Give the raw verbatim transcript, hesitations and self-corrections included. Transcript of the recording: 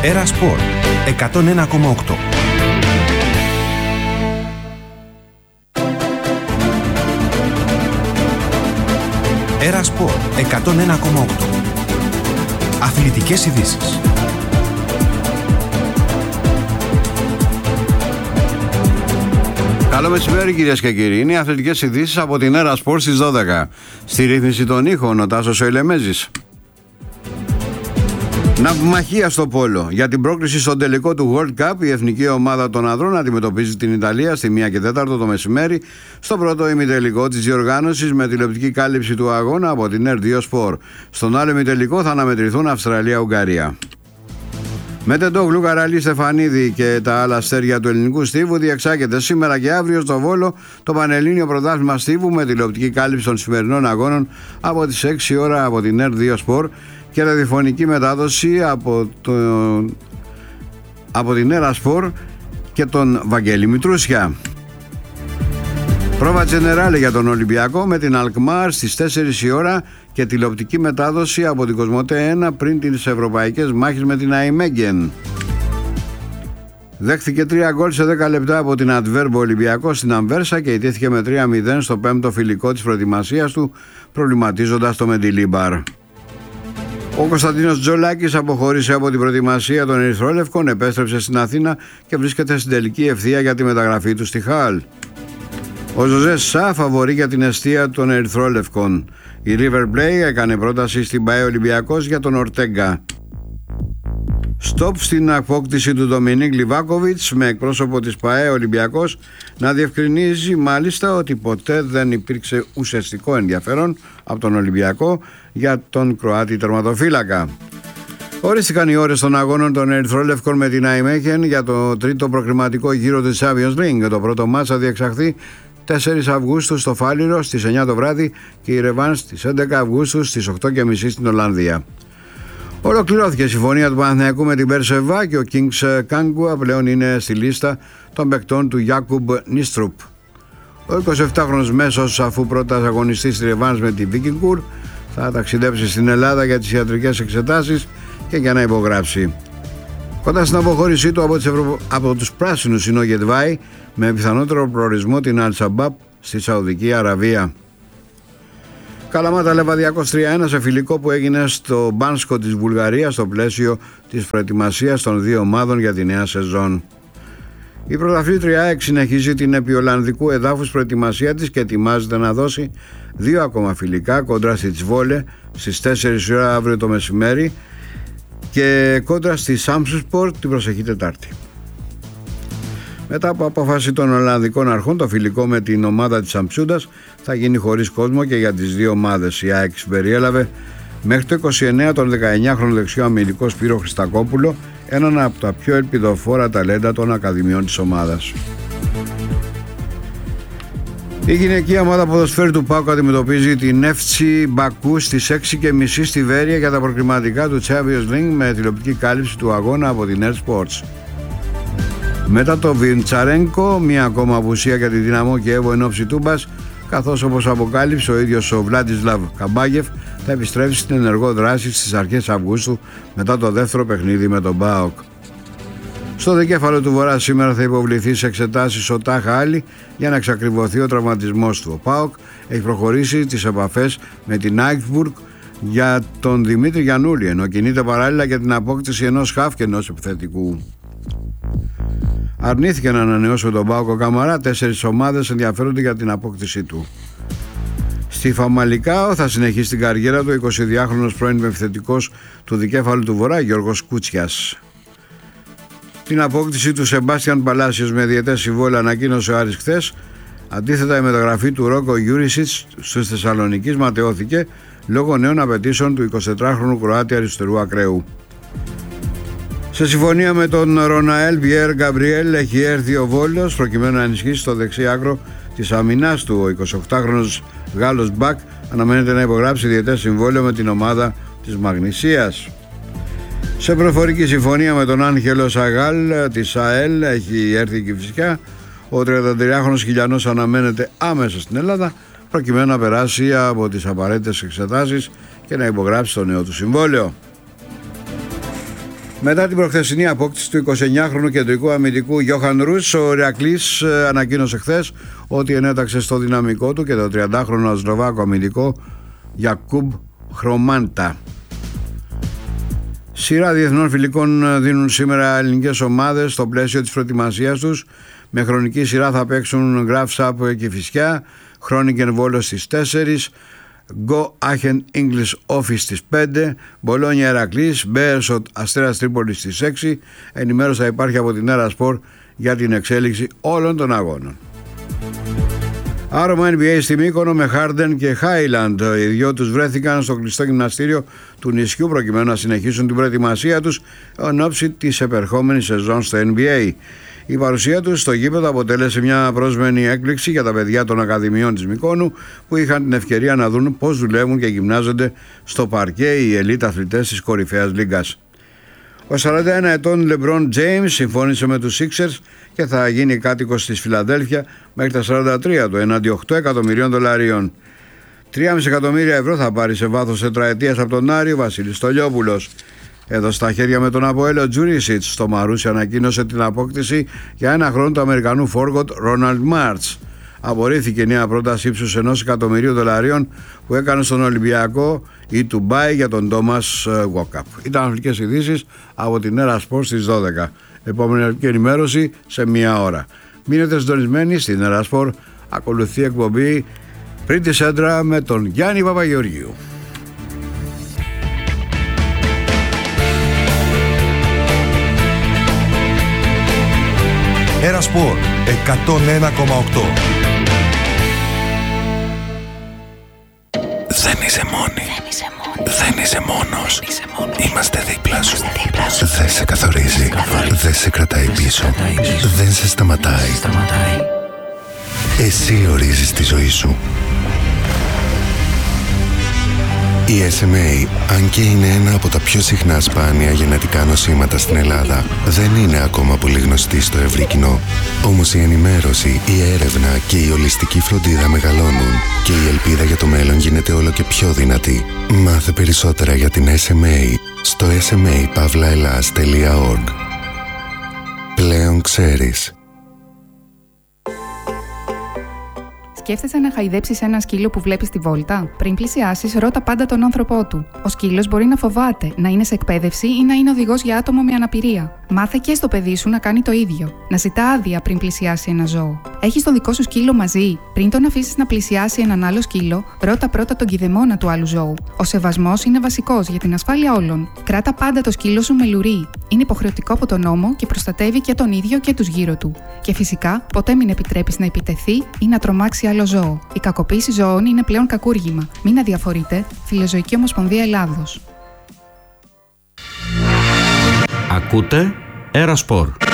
Έρα Σπορ εκατόν ένα κόμμα οκτώ. Έρα Σπορ εκατόν ένα κόμμα οκτώ. Αθλητικές ειδήσεις. Καλό μεσημέρι κυρίες και κύριοι. Είναι οι αθλητικές ειδήσεις από την Έρα Σπορ στις δώδεκα. Στη ρύθμιση των ήχων ο Τάσος ο Ηλεμέζης. Ναυμαχία στο πόλο. Για την πρόκριση στον τελικό του World Cup, η εθνική ομάδα των ανδρών αντιμετωπίζει την Ιταλία στη μία και τέσσερα το μεσημέρι στο πρώτο ημιτελικό της διοργάνωσης με τηλεοπτική κάλυψη του αγώνα από την Ερ δύο Sport. Στον άλλο ημιτελικό θα αναμετρηθούν Αυστραλία-Ουγγαρία. Με Τεντόγλου, Καραλή, Στεφανίδη και τα άλλα αστέρια του ελληνικού στίβου διεξάγεται σήμερα και αύριο στο Βόλο το Πανελλήνιο Πρωτάθλημα Στίβου με τηλεοπτική κάλυψη των σημερινών αγώνων από τις έξι ώρα από την Ερ δύο Sport και ραδιοφωνική μετάδοση από, το, από την Έρα Σπορ και τον Βαγγέλη Μητρούσια. Πρόβα Τζενεράλε για τον Ολυμπιακό με την Αλκμάρ στις τέσσερις η ώρα και τηλεοπτική μετάδοση από την Κοσμοτέ ένα πριν τις ευρωπαϊκές μάχες με την Αϊμέγγεν. Δέχθηκε τρία γκολ σε δέκα λεπτά από την Αντβέρμπο Ολυμπιακό στην Αμβέρσα και ιτήθηκε με τρία μηδέν στο πέμπτο φιλικό της προετοιμασίας του, προβληματίζοντας το Μεντιλίμπαρ. Ο Κωνσταντίνος Τζολάκης αποχώρησε από την προετοιμασία των Ερυθρόλευκων, επέστρεψε στην Αθήνα και βρίσκεται στην τελική ευθεία για τη μεταγραφή του στη Χάλ. Ο Ζωζέ Σα φαβορεί για την εστία των Ερυθρόλευκων. Η River Plate έκανε πρόταση στην ΠΑΕ Ολυμπιακός για τον Ορτέγκα. Στοπ στην απόκτηση του Ντομινίκ Λιβάκοβιτς με εκπρόσωπο της ΠΑΕ Ολυμπιακός να διευκρινίζει μάλιστα ότι ποτέ δεν υπήρξε ουσιαστικό ενδιαφέρον από τον Ολυμπιακό για τον Κροάτη τερματοφύλακα. Ορίστηκαν οι ώρες των αγώνων των Ερυθρόλευκων με την Αϊμέχεν για το τρίτο προκριματικό γύρο της Champions League. Το πρώτο μάτς θα διεξαχθεί τέσσερις Αυγούστου στο Φάληρο στις εννιά το βράδυ και η ρεβάνς στις έντεκα Αυγούστου στις οκτώ και μισή στην Ολλανδία. Ολοκληρώθηκε η συμφωνία του Παναθηναϊκού με την Μπερσεβά και ο Kings Κάγκουα πλέον είναι στη λίστα των παικτών του Γιάκουμπ Νίστρουπ. Ο εικοσιεπτάχρονος μέσος, αφού πρώτα αγωνιστεί στη ρεβάνς με την Βίκινγκουρ, θα ταξιδέψει στην Ελλάδα για τις ιατρικές εξετάσεις και για να υπογράψει. Κοντά στην αποχώρησή του από, Ευρω... από τους πράσινους είναι ο Γετβάη με πιθανότερο προορισμό την Αλ-Σαμπάπ στη Σαουδική Αραβία. Καλαμάτα Λεβαδιακός τρία ένα σε φιλικό που έγινε στο Μπάνσκο της Βουλγαρίας στο πλαίσιο της προετοιμασίας των δύο ομάδων για τη νέα σεζόν. Η πρωταθλήτρια ΑΕΚ συνεχίζει την επί Ολλανδικού εδάφους προετοιμασία της και ετοιμάζεται να δώσει δύο ακόμα φιλικά κόντρα στη Τσβόλε στις τέσσερις ώρα αύριο το μεσημέρι και κόντρα στη Σάμψουσπορ την προσεχή Τετάρτη. Μετά από απόφαση των Ολλανδικών αρχών, το φιλικό με την ομάδα της Σαμψούντας θα γίνει χωρίς κόσμο και για τις δύο ομάδες. Η ΑΕΚ συμπεριέλαβε μέχρι το είκοσι εννέα τον δεκαεννιάχρονο δεξιό αμυντικό Σπύρο Χριστακόπουλο, έναν από τα πιο ελπιδοφόρα ταλέντα των ακαδημιών της ομάδας. Η γυναικεία ομάδα ποδοσφαίρου του ΠΑΟΚ αντιμετωπίζει την εφ σι Μπακού στις έξι και μισή στη Βέρεια για τα προκριματικά του Champions League με τηλεοπτική κάλυψη του αγώνα από την Air Sports. Μετά το Βιντσαρένκο, μία ακόμα απουσία για τη Δυναμό και Εύω εν ώψη Τούμπας, καθώς όπως αποκάλυψε ο ίδιος ο Βλάντισλαβ Καμπάγεφ θα επιστρέψει στην ενεργό δράση στις αρχές Αυγούστου μετά το δεύτερο παιχνίδι με τον ΠΑΟΚ. Στο δικέφαλο του Βορρά σήμερα θα υποβληθεί σε εξετάσεις ο Τάχα Άλλη για να εξακριβωθεί ο τραυματισμός του. Ο ΠΑΟΚ έχει προχωρήσει τις επαφές με την Άιξμπουργκ για τον Δημήτρη Γιαννούλη, ενώ κινείται παράλληλα για την απόκτηση ενός χαφ και ενός επιθετικού. Αρνήθηκε να ανανεώσει τον ΠΑΟΚ ο Καμαρά, τέσσερις ομάδες ενδιαφέρονται για την απόκτησή του. Στη Φαμαλικάο θα συνεχίσει την καριέρα του εικοσιδυάχρονος πρώην επιθετικός του δικέφαλου του Βορρά Γιώργος Κούτσιας. Την απόκτηση του Σεμπάστιαν Παλάσιος με διετές συμβόλαιο ανακοίνωσε ο Άρης χθες. Αντίθετα, η μεταγραφή του Ρόκο Γιούρισιτς στους Θεσσαλονικείς ματαιώθηκε λόγω νέων απαιτήσεων του εικοσιτετράχρονου Κροάτη αριστερού ακραίου. Σε συμφωνία με τον Ροναέλ Πιέρ Γκαμπριέλ έχει έρθει ο Βόλος προκειμένου να ενισχύσει το δεξί άκρο της αμυνάς του. Ο εικοσιοκτάχρονος Γάλλος Μπακ αναμένεται να υπογράψει διετές συμβόλαιο με την ομάδα της Μαγνησίας. Σε προφορική συμφωνία με τον Άγγελο Σαγάλ της ΑΕΛ έχει έρθει και φυσικά. Ο τριαντατριάχρονος Χιλιανός αναμένεται άμεσα στην Ελλάδα προκειμένου να περάσει από τις απαραίτητες εξετάσεις και να υπογράψει το νέο του συμβόλαιο. Μετά την προχθεσινή απόκτηση του εικοσιεννιάχρονου κεντρικού αμυντικού Γιώχαν Ρους, ο Ηρακλής ανακοίνωσε χθες ότι ενέταξε στο δυναμικό του και το τριαντάχρονο Σλοβάκο αμυντικό Γιακούμπ Χρομάντα. Σειρά διεθνών φιλικών δίνουν σήμερα ελληνικές ομάδες στο πλαίσιο της προετοιμασίας τους. Με χρονική σειρά θα παίξουν Γκράφσαπ Κηφισιά, Χρόνικεν Βόλος στις τέσσερις, Γκο Άχεν English Office στις πέντε, Μπολόνια Ηρακλής, Μπέερσοτ Αστέρας Τρίπολης στις έξι. Ενημέρωση θα υπάρχει από την Έρα Σπορ για την εξέλιξη όλων των αγώνων. Άρωμα N B A στη Μύκονο με Harden και Highland. Οι δυο τους βρέθηκαν στο κλειστό γυμναστήριο του νησιού προκειμένου να συνεχίσουν την προετοιμασία τους εν ώψη της επερχόμενης σεζόν στο N B A. Η παρουσία τους στο γήπεδο αποτέλεσε μια πρόσμενη έκπληξη για τα παιδιά των Ακαδημιών της Μυκόνου που είχαν την ευκαιρία να δουν πώς δουλεύουν και γυμνάζονται στο παρκέ οι ελίτ αθλητές της κορυφαίας λίγκας. Ο σαράντα ένα ετών LeBron James συμφώνησε με τους Sixers και θα γίνει κάτοικος της Φιλαδέλφια μέχρι τα σαράντα τρία του έναντι οκτώ εκατομμυρίων δολαρίων. τρία κόμμα πέντε εκατομμύρια ευρώ θα πάρει σε βάθος τετραετίας από τον Άριο Βασίλης Στολιόπουλος. Εδώ στα χέρια με τον Αποέλ ο Τζουρίσιτς. Στο Μαρούσι ανακοίνωσε την απόκτηση για ένα χρόνο του Αμερικανού φόργοτ Ρόναλντ Μάρτς. Απορρίφθηκε η νέα πρόταση ύψους ενός εκατομμυρίου δολαρίων που έκανε στον Ολυμπιακό η Ντουμπάι για τον Τόμας Γουόκαπ. Ήταν αθλητικές ειδήσεις από την Έρα Σπορ στις δώδεκα. Επόμενη ενημέρωση σε μία ώρα. Μείνετε συντονισμένοι στην Έρα Σπορ. Ακολουθεί εκπομπή Πριν τη Σέντρα με τον Γιάννη Παπαγεωργίου. Έρα Σπορ εκατόν ένα κόμμα οκτώ. Δεν είσαι μόνη. Δεν είσαι μόνος. Είμαστε δίπλα σου. Δεν σε καθορίζει. Δεν σε κρατάει πίσω. Δεν σε σταματάει. Εσύ ορίζεις τη ζωή σου. Η ες εμ έι, αν και είναι ένα από τα πιο συχνά σπάνια γενετικά νοσήματα στην Ελλάδα, δεν είναι ακόμα πολύ γνωστή στο ευρύ κοινό. Όμως η ενημέρωση, η έρευνα και η ολιστική φροντίδα μεγαλώνουν και η ελπίδα για το μέλλον γίνεται όλο και πιο δυνατή. Μάθε περισσότερα για την ες εμ έι στο ες εμ έι παύλα ελλάς τελεία org. Πλέον ξέρεις. Σκέφτεσαι να χαϊδέψεις ένα σκύλο που βλέπεις στη βόλτα? Πριν πλησιάσεις, ρώτα πάντα τον άνθρωπό του. Ο σκύλος μπορεί να φοβάται, να είναι σε εκπαίδευση ή να είναι οδηγός για άτομο με αναπηρία. Μάθε και στο παιδί σου να κάνει το ίδιο. Να ζητά άδεια πριν πλησιάσει ένα ζώο. Έχεις το δικό σου σκύλο μαζί? Πριν τον αφήσεις να πλησιάσει έναν άλλο σκύλο, ρώτα πρώτα τον κηδεμόνα του άλλου ζώου. Ο σεβασμός είναι βασικός για την ασφάλεια όλων. Κράτα πάντα το σκύλο σου με λουρί. Είναι υποχρεωτικό από τον νόμο και προστατεύει και τον ίδιο και τους γύρω του. Και φυσικά, ποτέ μην επιτρέπεις να επιτεθεί ή να τρομάξει άλλο ζώο. Η κακοποίηση ζώων είναι πλέον κακούργημα. Μην αδιαφορείτε. Φιλοζωική Ομοσπονδία Ελλάδος. Ακούτε Έρα Σπορ.